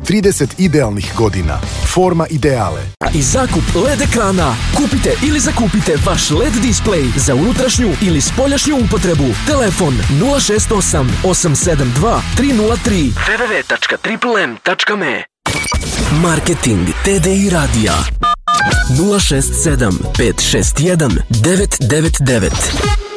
30 idealnih godina. Forma ideale. I zakup LED ekrana. Kupite ili zakupite vaš LED displej za unutrašnju ili spoljašnju upotrebu. Telefon 068 872 303 www.triplem.me. Marketing TDI radija 067 561 999.